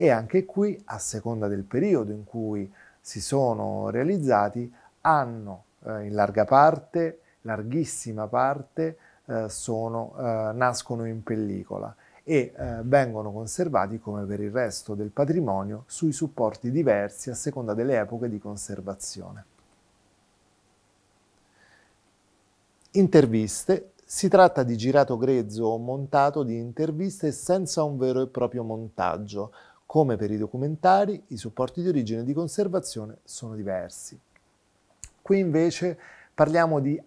e anche qui, a seconda del periodo in cui si sono realizzati, hanno in larga parte, larghissima parte, nascono in pellicola e vengono conservati come per il resto del patrimonio sui supporti diversi a seconda delle epoche di conservazione. Interviste. Si tratta di girato grezzo o montato di interviste senza un vero e proprio montaggio. Come per i documentari, i supporti di origine e di conservazione sono diversi. Qui invece parliamo di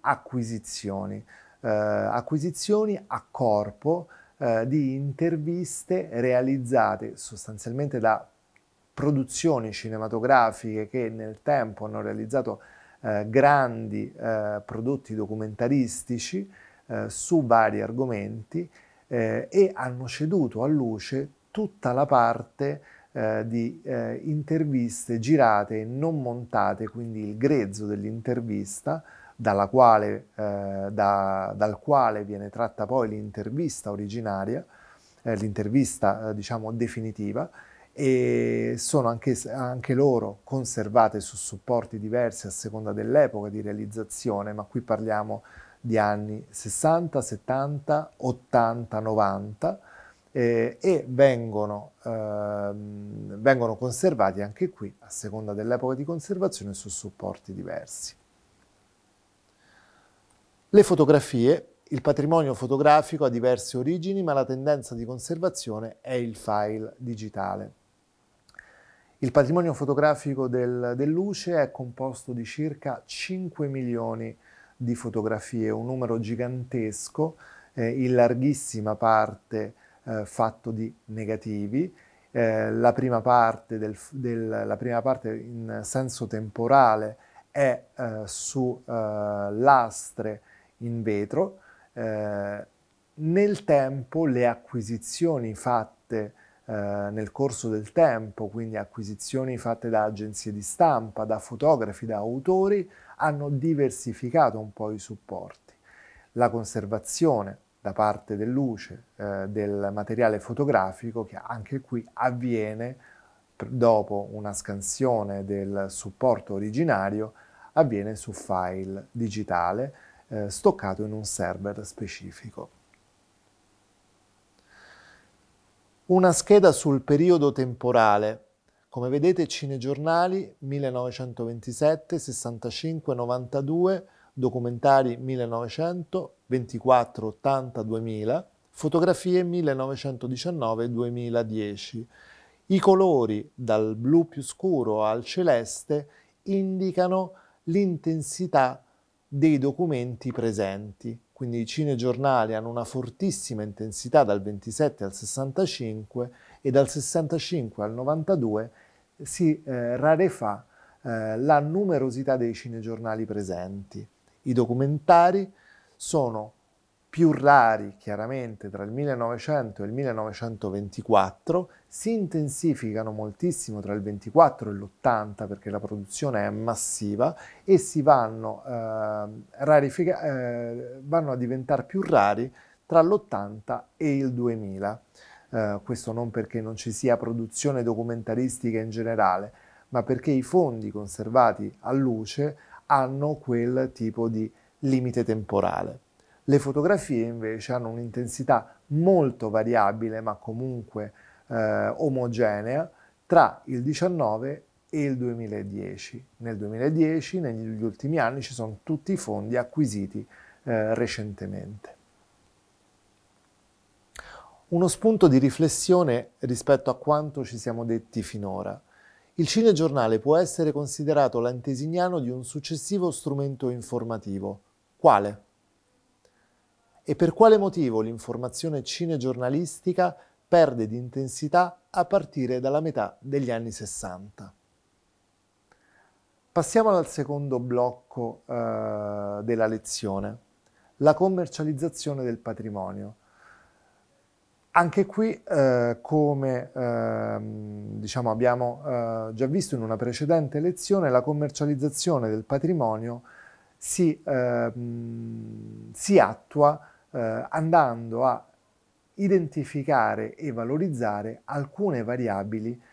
acquisizioni a corpo di interviste realizzate sostanzialmente da produzioni cinematografiche che nel tempo hanno realizzato grandi prodotti documentaristici su vari argomenti e hanno ceduto a luce tutta la parte di interviste girate e non montate, quindi il grezzo dell'intervista, dal quale viene tratta poi l'intervista originaria, l'intervista diciamo definitiva, e sono anche loro conservate su supporti diversi a seconda dell'epoca di realizzazione, ma qui parliamo di anni 60, 70, 80, 90 e vengono conservati anche qui a seconda dell'epoca di conservazione su supporti diversi. Le fotografie. Il patrimonio fotografico ha diverse origini, ma la tendenza di conservazione è il file digitale. Il patrimonio fotografico dell'UCE è composto di circa 5 milioni di fotografie, un numero gigantesco, in larghissima parte fatto di negativi. La prima parte in senso temporale è su lastre in vetro. Nel tempo le acquisizioni fatte nel corso del tempo, quindi acquisizioni fatte da agenzie di stampa, da fotografi, da autori, hanno diversificato un po' i supporti. La conservazione da parte dell'UCE del materiale fotografico, che anche qui avviene dopo una scansione del supporto originario, avviene su file digitale stoccato in un server specifico. Una scheda sul periodo temporale. Come vedete, cinegiornali 1927, 65, 92, documentari 1900, 24, 80, 2000, fotografie 1919, 2010. I colori dal blu più scuro al celeste indicano l'intensità dei documenti presenti. Quindi i cinegiornali hanno una fortissima intensità dal 27 al 65 e dal 65 al 92 si rarefà la numerosità dei cinegiornali presenti. I documentari sono più rari chiaramente tra il 1900 e il 1924, si intensificano moltissimo tra il 24 e l'80 perché la produzione è massiva e si vanno a diventare più rari tra l'80 e il 2000. Questo non perché non ci sia produzione documentaristica in generale, ma perché i fondi conservati a luce hanno quel tipo di limite temporale. Le fotografie invece hanno un'intensità molto variabile, ma comunque omogenea, tra il 19 e il 2010. Nel 2010, negli ultimi anni, ci sono tutti i fondi acquisiti recentemente. Uno spunto di riflessione rispetto a quanto ci siamo detti finora. Il cinegiornale può essere considerato l'antesignano di un successivo strumento informativo. Quale? E per quale motivo l'informazione cinegiornalistica perde di intensità a partire dalla metà degli anni 60. Passiamo al secondo blocco della lezione, la commercializzazione del patrimonio. Anche qui, come diciamo abbiamo già visto in una precedente lezione, la commercializzazione del patrimonio si attua andando a identificare e valorizzare alcune variabili